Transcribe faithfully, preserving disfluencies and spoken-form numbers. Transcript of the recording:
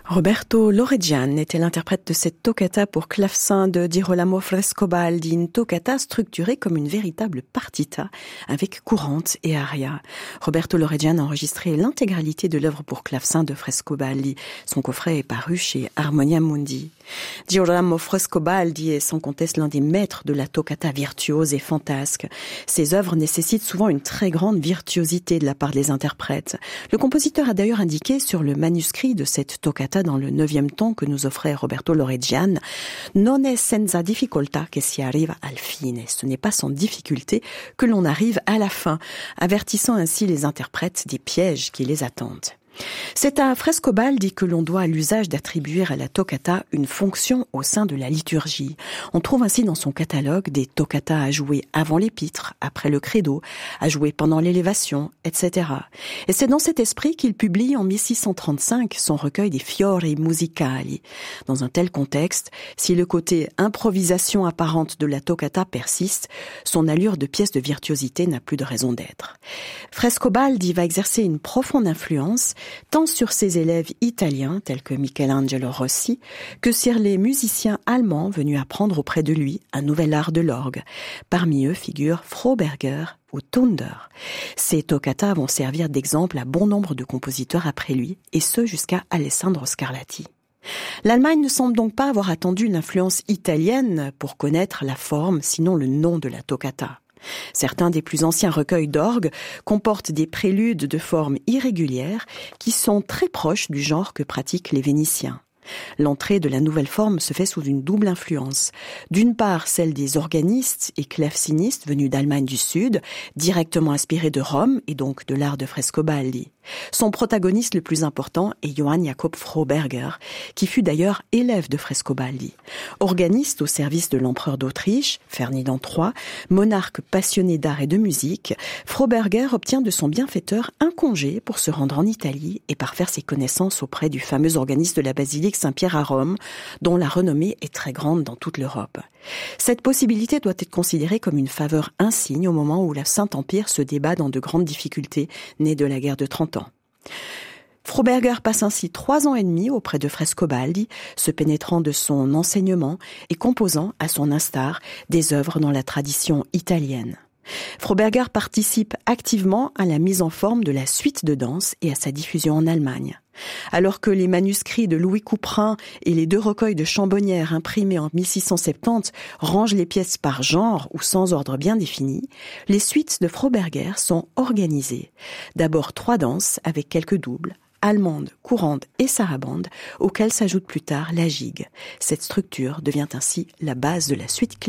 Roberto Loregian était l'interprète de cette toccata pour clavecin de Girolamo Frescobaldi, une toccata structurée comme une véritable partita, avec courante et aria. Roberto Loregian a enregistré l'intégralité de l'œuvre pour clavecin de Frescobaldi. Son coffret est paru chez Harmonia Mundi. Girolamo Frescobaldi est sans conteste l'un des maîtres de la toccata virtuose et fantasque. Ses œuvres nécessitent souvent une très grande virtuosité de la part des interprètes. Le compositeur a d'ailleurs indiqué sur le manuscrit de cette toccata dans le neuvième ton que nous offrait Roberto Loregian, non è senza difficoltà che si arriva al fine. Ce n'est pas sans difficulté que l'on arrive à la fin, avertissant ainsi les interprètes des pièges qui les attendent. C'est à Frescobaldi que l'on doit l'usage d'attribuer à la toccata une fonction au sein de la liturgie. On trouve ainsi dans son catalogue des toccatas à jouer avant l'épître, après le credo, à jouer pendant l'élévation, et cetera. Et c'est dans cet esprit qu'il publie en mille six cent trente-cinq son recueil des Fiori Musicali. Dans un tel contexte, si le côté improvisation apparente de la toccata persiste, son allure de pièce de virtuosité n'a plus de raison d'être. Frescobaldi va exercer une profonde influence tant sur ses élèves italiens, tels que Michelangelo Rossi, que sur les musiciens allemands venus apprendre auprès de lui un nouvel art de l'orgue. Parmi eux figurent Froberger ou Thunder. Ces toccatas vont servir d'exemple à bon nombre de compositeurs après lui, et ce jusqu'à Alessandro Scarlatti. L'Allemagne ne semble donc pas avoir attendu une influence italienne pour connaître la forme, sinon le nom de la toccata. Certains des plus anciens recueils d'orgue comportent des préludes de forme irrégulière qui sont très proches du genre que pratiquent les Vénitiens. L'entrée de la nouvelle forme se fait sous une double influence. D'une part, celle des organistes et clavecinistes venus d'Allemagne du Sud, directement inspirés de Rome et donc de l'art de Frescobaldi. Son protagoniste le plus important est Johann Jakob Froberger, qui fut d'ailleurs élève de Frescobaldi. Organiste au service de l'empereur d'Autriche, Ferdinand trois, monarque passionné d'art et de musique, Froberger obtient de son bienfaiteur un congé pour se rendre en Italie et parfaire ses connaissances auprès du fameux organiste de la basilique Saint-Pierre à Rome, dont la renommée est très grande dans toute l'Europe. Cette possibilité doit être considérée comme une faveur insigne au moment où le Saint-Empire se débat dans de grandes difficultés nées de la guerre de trente ans. Froberger passe ainsi trois ans et demi auprès de Frescobaldi, se pénétrant de son enseignement et composant, à son instar, des œuvres dans la tradition italienne. Froberger participe activement à la mise en forme de la suite de danse et à sa diffusion en Allemagne. Alors que les manuscrits de Louis Couperin et les deux recueils de Chambonnières imprimés en mille six cent soixante-dix rangent les pièces par genre ou sans ordre bien défini, les suites de Froberger sont organisées. D'abord trois danses avec quelques doubles, allemande, courante et sarabande, auxquelles s'ajoute plus tard la gigue. Cette structure devient ainsi la base de la suite classique.